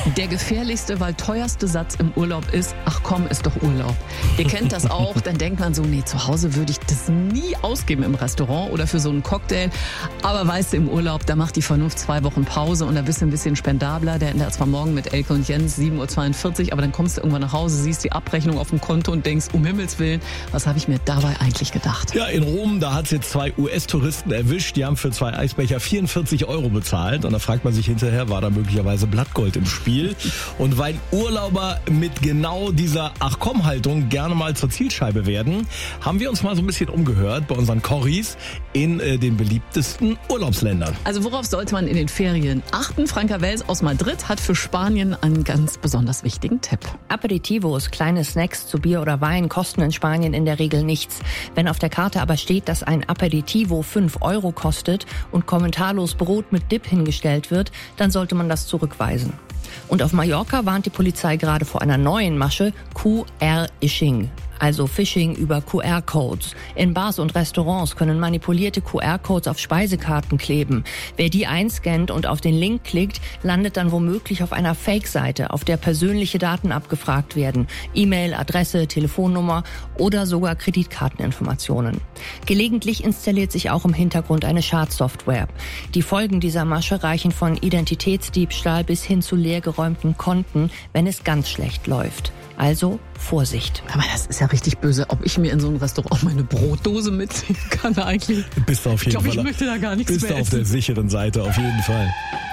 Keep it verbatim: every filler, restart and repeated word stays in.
Der gefährlichste, weil teuerste Satz im Urlaub ist, ach komm, ist doch Urlaub. Ihr kennt das auch, dann denkt man so, nee, zu Hause würde ich das nie ausgeben im Restaurant oder für so einen Cocktail. Aber weißt du, im Urlaub, da macht die Vernunft zwei Wochen Pause und da bist du ein bisschen spendabler. Der endet zwar morgen mit Elke und Jens, sieben Uhr zweiundvierzig, aber dann kommst du irgendwann nach Hause, siehst die Abrechnung auf dem Konto und denkst, um Himmels Willen, was habe ich mir dabei eigentlich gedacht? Ja, in Rom, da hat es jetzt zwei U S-Touristen erwischt, die haben für zwei Eisbecher vierundvierzig Euro bezahlt und da fragt man sich hinterher, war da möglicherweise Blattgold im Spiel? Und weil Urlauber mit genau dieser Ach-komm-Haltung gerne mal zur Zielscheibe werden, haben wir uns mal so ein bisschen umgehört bei unseren Corris in äh, den beliebtesten Urlaubsländern. Also worauf sollte man in den Ferien achten? Franka Wels aus Madrid hat für Spanien einen ganz besonders wichtigen Tipp. Aperitivos, kleine Snacks zu Bier oder Wein, kosten in Spanien in der Regel nichts. Wenn auf der Karte aber steht, dass ein Aperitivo fünf Euro kostet und kommentarlos Brot mit Dip hingestellt wird, dann sollte man das zurückweisen. Und auf Mallorca warnt die Polizei gerade vor einer neuen Masche, Q R-Ishing. Also Phishing über Q R-Codes. In Bars und Restaurants können manipulierte Q R-Codes auf Speisekarten kleben. Wer die einscannt und auf den Link klickt, landet dann womöglich auf einer Fake-Seite, auf der persönliche Daten abgefragt werden. E-Mail, Adresse, Telefonnummer oder sogar Kreditkarteninformationen. Gelegentlich installiert sich auch im Hintergrund eine Schadsoftware. Die Folgen dieser Masche reichen von Identitätsdiebstahl bis hin zu leergeräumten Konten, wenn es ganz schlecht läuft. Also Vorsicht. Aber das ist ja richtig böse, ob ich mir in so ein Restaurant meine Brotdose mitziehen kann eigentlich. Bist du auf jeden ich glaube, Fall. Ich möchte da gar nichts bist mehr du auf essen. der sicheren Seite, auf jeden Fall.